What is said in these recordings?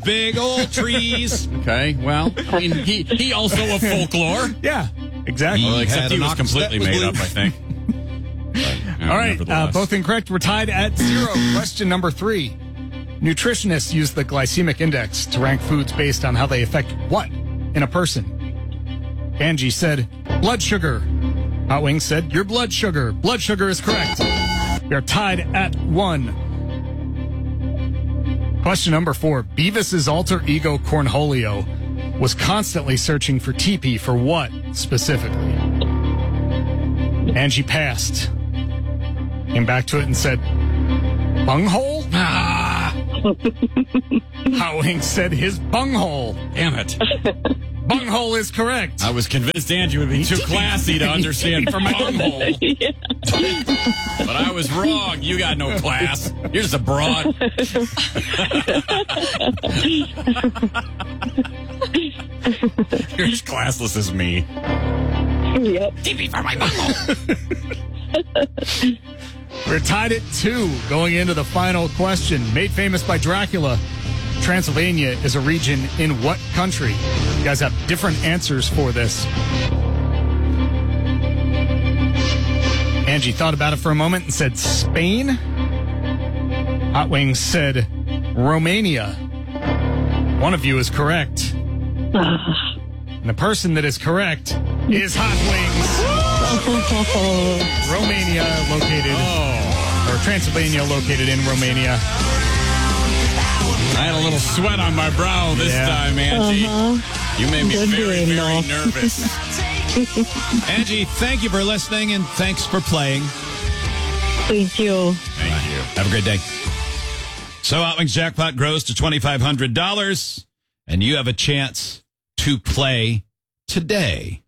Big old trees. Okay, well, I mean, he also a folklore. Yeah, exactly. Well, except he was completely made up, I think. But, all right, both incorrect. We're tied at 0. Question number 3. Nutritionists use the glycemic index to rank foods based on how they affect what in a person? Angie said blood sugar. Hot Wings said your blood sugar. Blood sugar is correct. We are tied at 1. Question number 4. Beavis's alter ego Cornholio was constantly searching for TP for what specifically? Angie passed. Came back to it and said, bunghole? Hot Wings said his bunghole. Damn it. Bunghole is correct. I was convinced Angie would be too classy to understand for bunghole. Yeah. But I was wrong. You got no class. You're just a broad. You're as classless as me. Yep. TP for my bunghole. We're tied at 2 going into the final question. Made famous by Dracula, Transylvania is a region in what country? You guys have different answers for this. Angie thought about it for a moment and said Spain. Hot Wings said Romania. One of you is correct. And the person that is correct is Hot Wings. Romania located, or Transylvania located in Romania. I had a little sweat on my brow this time, Angie. You made me very, very nervous. Angie, thank you for listening and thanks for playing. Thank you. Thank you. Have a great day. So Hot Wings jackpot grows to $2,500, and you have a chance to play today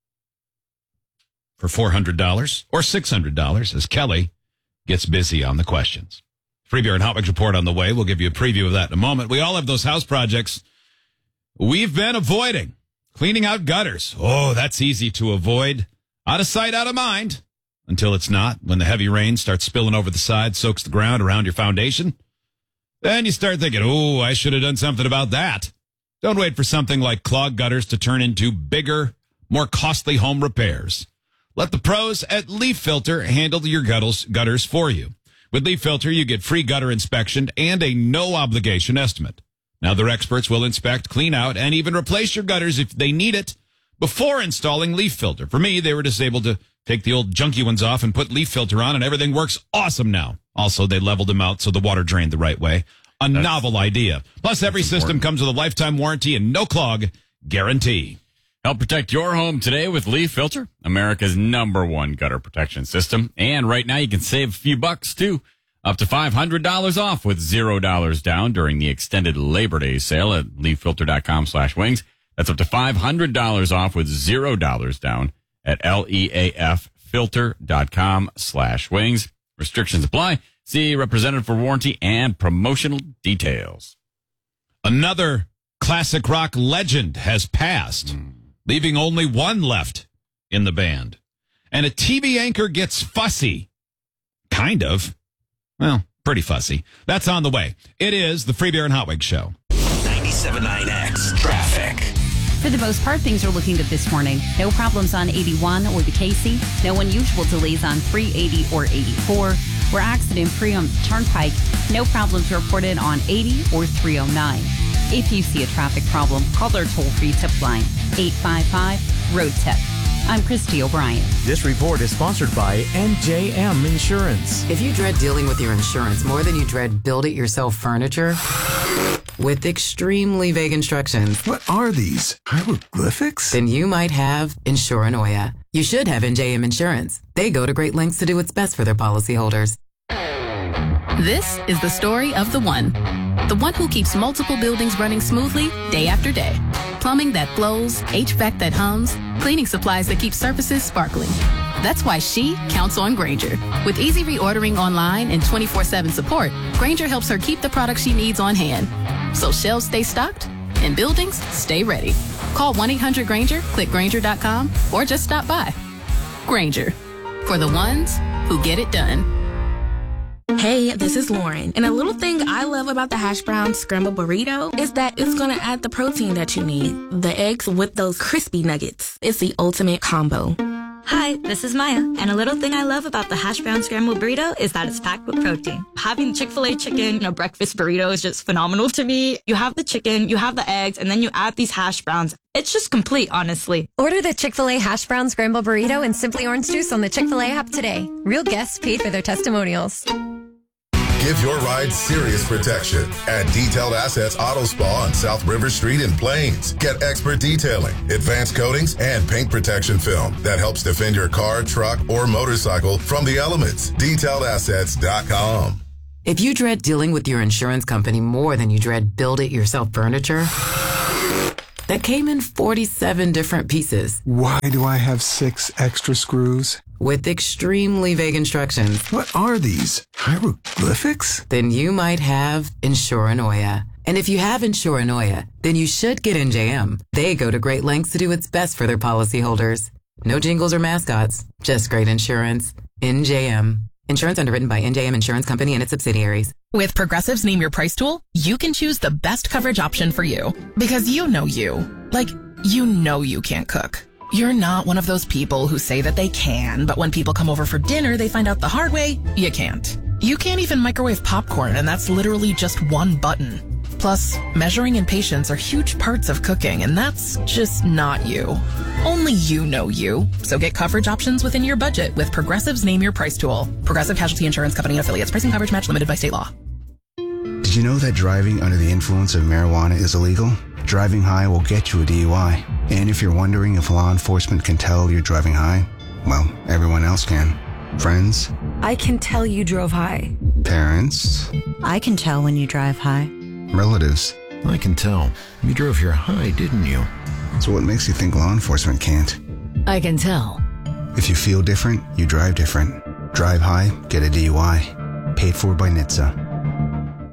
for $400 or $600 as Kelly gets busy on the questions. Free Beer and Hot Wings report on the way. We'll give you a preview of that in a moment. We all have those house projects we've been avoiding. Cleaning out gutters. Oh, that's easy to avoid. Out of sight, out of mind. Until it's not. When the heavy rain starts spilling over the side, soaks the ground around your foundation. Then you start thinking, oh, I should have done something about that. Don't wait for something like clogged gutters to turn into bigger, more costly home repairs. Let the pros at Leaf Filter handle your gutters for you. With Leaf Filter, you get free gutter inspection and a no-obligation estimate. Now, their experts will inspect, clean out, and even replace your gutters if they need it before installing Leaf Filter. For me, they were just able to take the old junky ones off and put Leaf Filter on, and everything works awesome now. Also, they leveled them out so the water drained the right way. That's novel idea. Plus, every system comes with a lifetime warranty and no clog guarantee. Help protect your home today with Leaf Filter, America's #1 gutter protection system. And right now you can save a few bucks too. Up to $500 off with $0 down during the extended Labor Day sale at leaffilter.com/wings. That's up to $500 off with $0 down at leaffilter.com/wings. Restrictions apply. See representative for warranty and promotional details. Another classic rock legend has passed, leaving only one left in the band. And a TV anchor gets fussy. Kind of. Well, pretty fussy. That's on the way. It is the Free Beer and Hot Wings Show. 97.9X Traffic. For the most part, things are looking good this morning. No problems on 81 or the Casey. No unusual delays on 380 or 84. We're accident-free on the Turnpike. No problems reported on 80 or 309. If you see a traffic problem, call their toll-free tip line, 855-ROAD-TIP. I'm Christy O'Brien. This report is sponsored by NJM Insurance. If you dread dealing with your insurance more than you dread build-it-yourself furniture, with extremely vague instructions, what are these? Hieroglyphics? Then you might have Insuranoia. You should have NJM Insurance. They go to great lengths to do what's best for their policyholders. This is the story of the one who keeps multiple buildings running smoothly day after day. Plumbing that flows, HVAC that hums, cleaning supplies that keep surfaces sparkling. That's why she counts on Grainger. With easy reordering online and 24/7 support, Grainger helps her keep the products she needs on hand. So shelves stay stocked and buildings stay ready. Call 1-800-GRAINGER, click Grainger.com, or just stop by. Grainger, for the ones who get it done. Hey, this is Lauren, and a little thing I love about the hash brown scrambled burrito is that it's gonna add the protein that you need. The eggs with those crispy nuggets. It's the ultimate combo. Hi, this is Maya, and a little thing I love about the hash brown scrambled burrito is that it's packed with protein. Having Chick-fil-A chicken in a breakfast burrito is just phenomenal to me. You have the chicken, you have the eggs, and then you add these hash browns. It's just complete, honestly. Order the Chick-fil-A hash brown scrambled burrito and Simply Orange Juice on the Chick-fil-A app today. Real guests paid for their testimonials. Give your ride serious protection at Detailed Assets Auto Spa on South River Street in Plains. Get expert detailing, advanced coatings, and paint protection film that helps defend your car, truck, or motorcycle from the elements. DetailedAssets.com. If you dread dealing with your insurance company more than you dread build-it-yourself furniture that came in 47 different pieces. Why do I have 6 extra screws? With extremely vague instructions. What are these? Hieroglyphics? Then you might have Insuranoia. And if you have Insuranoia, then you should get NJM. They go to great lengths to do what's best for their policyholders. No jingles or mascots, just great insurance. NJM. Insurance underwritten by NJM Insurance Company and its subsidiaries. With Progressive's Name Your Price tool, you can choose the best coverage option for you. Because you know you. Like, you know you can't cook. You're not one of those people who say that they can, but when people come over for dinner, they find out the hard way, you can't. You can't even microwave popcorn, and that's literally just one button. Plus, measuring and patience are huge parts of cooking, and that's just not you. Only you know you. So get coverage options within your budget with Progressive's Name Your Price tool. Progressive Casualty Insurance Company and affiliates. Pricing coverage match limited by state law. Did you know that driving under the influence of marijuana is illegal? Driving high will get you a DUI. And if you're wondering if law enforcement can tell you're driving high, well, everyone else can. Friends? I can tell you drove high. Parents? I can tell when you drive high. Relatives? I can tell. You drove here high, didn't you? So what makes you think law enforcement can't? I can tell. If you feel different, you drive different. Drive high, get a DUI. Paid for by NHTSA.